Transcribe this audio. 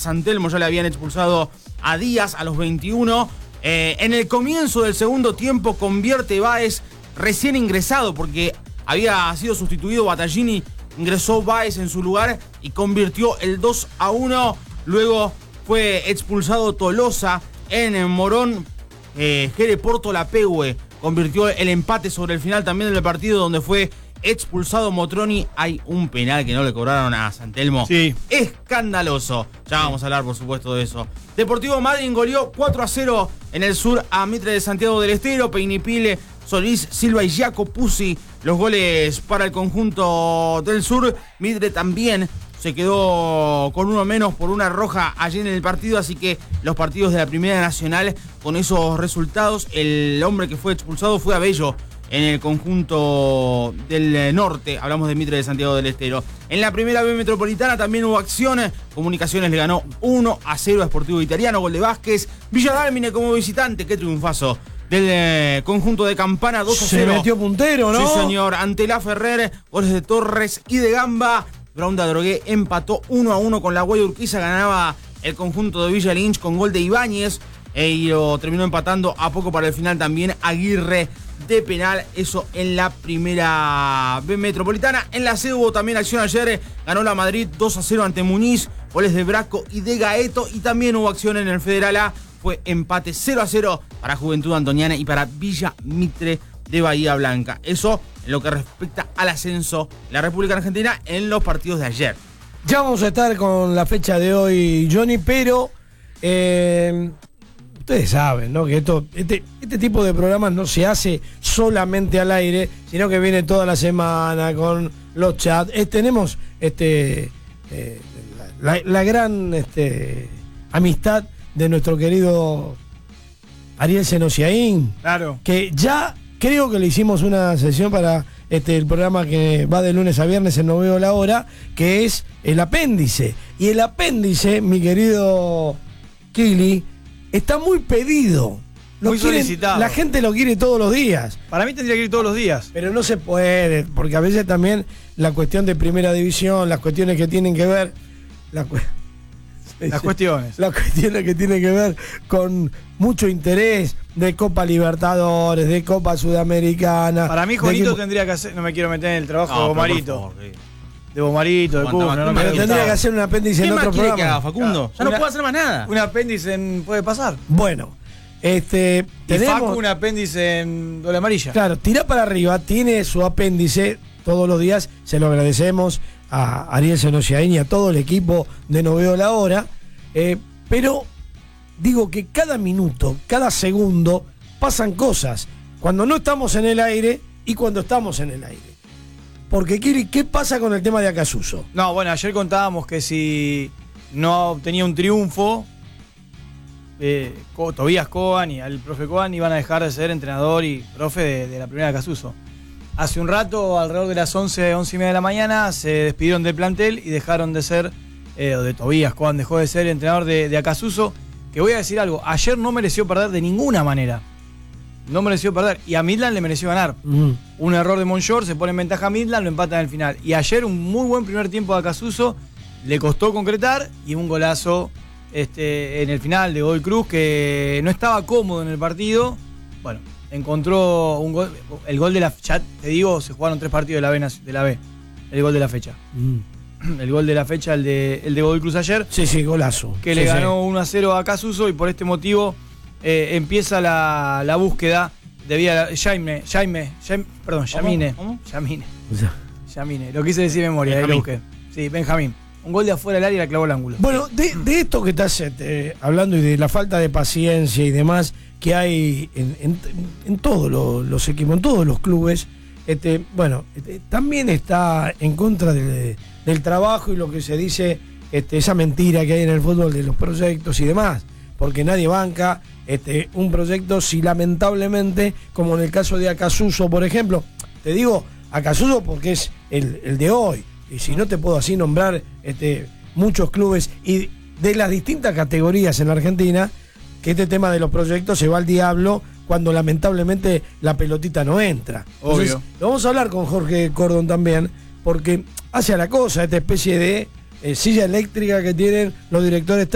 San Telmo, ya le habían expulsado a Díaz a los 21. En el comienzo del segundo tiempo convierte Báez, recién ingresado, porque había sido sustituido Battaglini, ingresó Báez en su lugar y convirtió el 2-1. Luego fue expulsado Tolosa en Morón. Jere Porto Lapegue convirtió el empate sobre el final también del partido, donde fue expulsado Motroni. Hay un penal que no le cobraron a San Telmo. Sí. Escandaloso. Ya vamos a hablar, por supuesto, de eso. Deportivo Madryn goleó 4-0 en el sur a Mitre de Santiago del Estero. Peinipile, Solís, Silva y Jaco Pusi, los goles para el conjunto del sur. Mitre también se quedó con uno menos por una roja allí en el partido, así que los partidos de la Primera Nacional con esos resultados. El hombre que fue expulsado fue Abello en el conjunto del norte. Hablamos de Mitre de Santiago del Estero. En la Primera B Metropolitana también hubo acción. Comunicaciones le ganó 1-0 a Sportivo Italiano, gol de Vázquez. Villa Dálmine como visitante, qué triunfazo del conjunto de Campana, 2-0. Se metió puntero, ¿no? Sí, señor. Ante la Ferrer, goles de Torres y de Gamba. Brown de Adrogué empató 1-1 con la Guaya Urquiza. Ganaba el conjunto de Villa Lynch con gol de Ibáñez. Y lo terminó empatando a poco para el final también Aguirre de penal. Eso en la Primera B Metropolitana. En la C hubo también acción ayer. Ganó la Madrid 2-0 ante Muniz. Goles de Braco y de Gaeto. Y también hubo acción en el Federal A. Fue empate 0-0 para Juventud Antoniana y para Villa Mitre de Bahía Blanca. Eso en lo que respecta al ascenso de la República Argentina en los partidos de ayer. Ya vamos a estar con la fecha de hoy, Johnny, pero ustedes saben, ¿no? Que este tipo de programas no se hace solamente al aire, sino que viene toda la semana con los chats. Tenemos la gran amistad de nuestro querido Ariel Senosiaín. Claro. Que ya creo que le hicimos una sesión para el programa que va de lunes a viernes en No Veo la Hora, que es el apéndice. Y el apéndice, mi querido Kili, está muy pedido. Muy solicitado. La gente lo quiere todos los días. Para mí tendría que ir todos los días. Pero no se puede, porque a veces también la cuestión de primera división, las cuestiones que tienen que ver... Las cuestiones. Las cuestiones que tienen que ver con mucho interés de Copa Libertadores, de Copa Sudamericana. Para mí, Juanito tendría que hacer. No me quiero meter en el trabajo de Bomarito. De Bomarito, de Cuba. Pero tendría que hacer un apéndice en otro programa. ¿Qué haga, Facundo? Ya no puedo hacer más nada. Un apéndice puede pasar. Bueno, tenemos. Facu, un apéndice en doble amarilla. Claro, tira para arriba, tiene su apéndice todos los días. Se lo agradecemos a Ariel Senosiaín y a todo el equipo de No Veo la Hora, pero digo que cada minuto, cada segundo pasan cosas cuando no estamos en el aire y cuando estamos en el aire. Porque ¿qué pasa con el tema de Acasuso? No, bueno, ayer contábamos que si no obtenía un triunfo, Tobías Coban y al profe Coban iban a dejar de ser entrenador y profe de la primera Acasuso. Hace un rato, alrededor de las 11 y media de la mañana, se despidieron del plantel y dejaron de ser, de Tobías Coban dejó de ser entrenador de Acasuso. Que voy a decir algo, ayer no mereció perder de ninguna manera. No mereció perder. Y a Midland le mereció ganar. Un error de Monchor, se pone en ventaja a Midland, lo empatan en el final. Y ayer un muy buen primer tiempo de Acasuso, le costó concretar y un golazo en el final de Godoy Cruz, que no estaba cómodo en el partido. Bueno, encontró un gol, el gol de la fecha. Te digo, se jugaron 3 partidos de la B. El gol de la fecha. El gol de la fecha, el de Godoy Cruz ayer. Sí, golazo. Que le ganó 1-0 a Acasuso y por este motivo empieza la búsqueda de Yamine. Lo quise decir de memoria, ahí lo busqué. Sí, Benjamín. Un gol de afuera del área y la clavó al ángulo. Bueno, de esto que estás hablando y de la falta de paciencia y demás que hay en todos los equipos, en todos los clubes, también está en contra del trabajo y lo que se dice, esa mentira que hay en el fútbol de los proyectos y demás, porque nadie banca un proyecto si lamentablemente, como en el caso de Acasuso, por ejemplo, te digo Acasuso porque es el de hoy, y si no te puedo así nombrar muchos clubes y de las distintas categorías en la Argentina, que este tema de los proyectos se va al diablo cuando lamentablemente la pelotita no entra. Entonces, obvio. lo vamos a hablar con Jorge Cordon también, porque hace a la cosa esta especie de silla eléctrica que tienen los directores